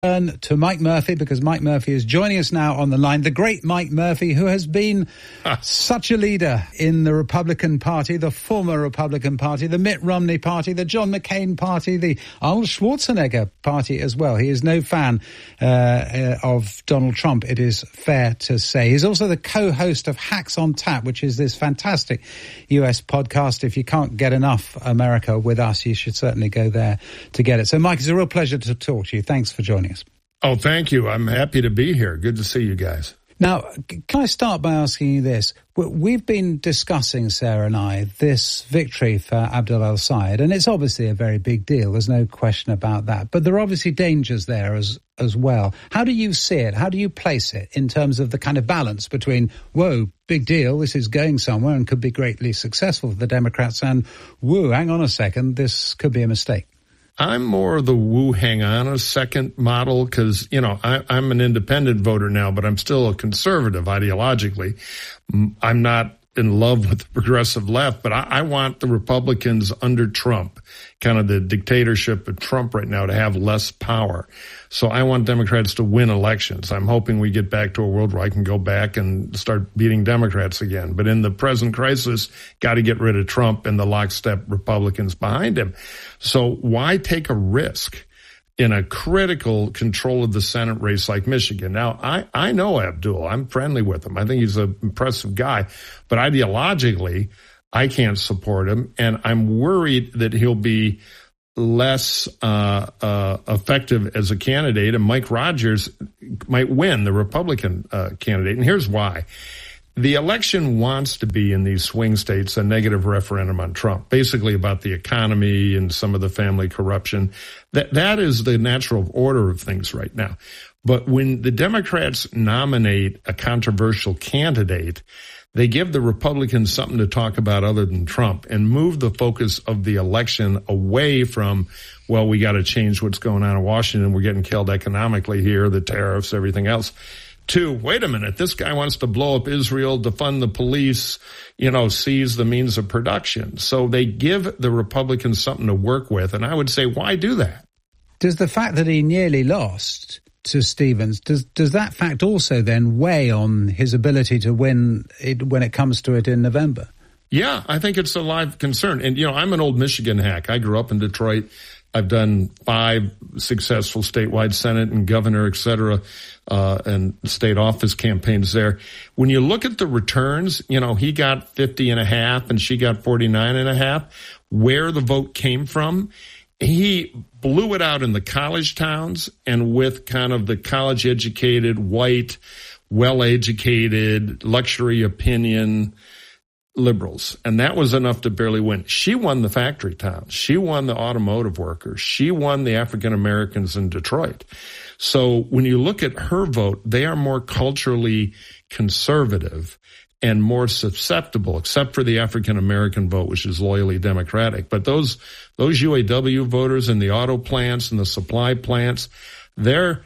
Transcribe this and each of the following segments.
To Mike Murphy, because Mike Murphy is joining us now on the line. The great Mike Murphy, who has been such a leader in the Republican Party, the former Republican Party, the Mitt Romney Party, the John McCain Party, the Arnold Schwarzenegger Party as well. He is no fan of Donald Trump, it is fair to say. He's also the co-host of Hacks on Tap, which is this fantastic US podcast. If you can't get enough America with us, you should certainly go there to get it. So, Mike, it's a real pleasure to talk to you. Thanks for joining us. Oh, thank you. I'm happy to be here. Good to see you guys. Now, can I start by asking you this? We've been discussing, Sarah and I, this victory for Abdul al-Sayed, and it's obviously a very big deal. There's no question about that. But there are obviously dangers there as well. How do you see it? How do you place it in terms of the kind of balance between, whoa, big deal, this is going somewhere and could be greatly successful for the Democrats, and, whoa, hang on a second, this could be a mistake? I'm more the woo, hang on a second model because, I'm an independent voter now, but I'm still a conservative ideologically. I'm not in love with the progressive left, but I want the Republicans under Trump, kind of the dictatorship of Trump right now, to have less power. So I want Democrats to win elections. I'm hoping we get back to a world where I can go back and start beating Democrats again. But in the present crisis, got to get rid of Trump and the lockstep Republicans behind him. So why take a risk in a critical control of the Senate race like Michigan? Now, I know Abdul. I'm friendly with him. I think he's an impressive guy. But ideologically, I can't support him. And I'm worried that he'll be less effective as a candidate, and Mike Rogers might win, the Republican candidate. And here's why. The election wants to be, in these swing states, a negative referendum on Trump, basically about the economy and some of the family corruption. That is the natural order of things right now. But when the Democrats nominate a controversial candidate, they give the Republicans something to talk about other than Trump and move the focus of the election away from, well, we got to change what's going on in Washington. We're getting killed economically here, the tariffs, everything else. To, wait a minute, this guy wants to blow up Israel, defund the police, seize the means of production. So they give the Republicans something to work with. And I would say, why do that? Does the fact that he nearly lost to Stevens, does that fact also then weigh on his ability to win it when it comes to it in November? Yeah, I think it's a live concern. And, I'm an old Michigan hack. I grew up in Detroit. I've done 5 successful statewide Senate and governor, et cetera, and state office campaigns there. When you look at the returns, he got 50.5 and she got 49.5. Where the vote came from, he blew it out in the college towns and with kind of the college-educated, white, well-educated, luxury opinion liberals. And that was enough to barely win. She won the factory towns. She won the automotive workers. She won the African Americans in Detroit. So when you look at her vote, they are more culturally conservative and more susceptible, except for the African American vote, which is loyally Democratic. But those UAW voters in the auto plants and the supply plants, they're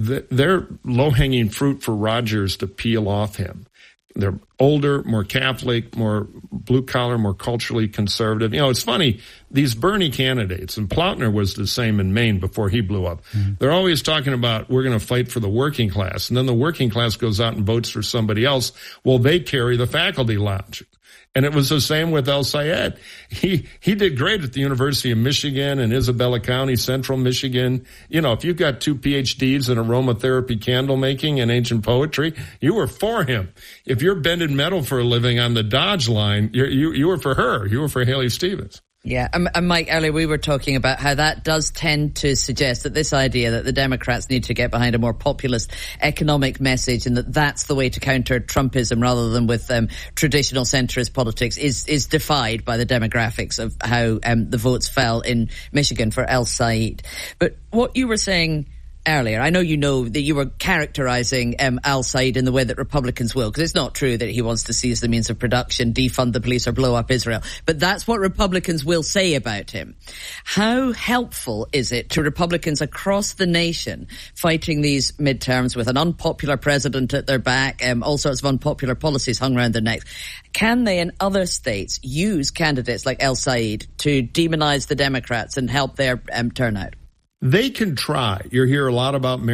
low-hanging fruit for Rogers to peel off him. They're older, more Catholic, more blue-collar, more culturally conservative. It's funny, these Bernie candidates, and Plautner was the same in Maine before he blew up. Mm-hmm. They're always talking about, we're going to fight for the working class. And then the working class goes out and votes for somebody else. Well, they carry the faculty lounge. And it was the same with el-Sayed. He did great at the University of Michigan and Isabella County, Central Michigan. If you've got 2 PhDs in aromatherapy, candle making, and ancient poetry, you were for him. If you're bending metal for a living on the Dodge line, you were for her. You were for Haley Stevens. Yeah, and Mike, earlier we were talking about how that does tend to suggest that this idea that the Democrats need to get behind a more populist economic message and that that's the way to counter Trumpism rather than with traditional centrist politics is defied by the demographics of how the votes fell in Michigan for el-Sayed. But what you were saying earlier, I know that you were characterizing al-Sayed in the way that Republicans will, because it's not true that he wants to seize the means of production, defund the police, or blow up Israel. But that's what Republicans will say about him. How helpful is it to Republicans across the nation fighting these midterms with an unpopular president at their back, all sorts of unpopular policies hung around their necks? Can they in other states use candidates like el-Sayed to demonize the Democrats and help their turnout? They can try. You hear a lot about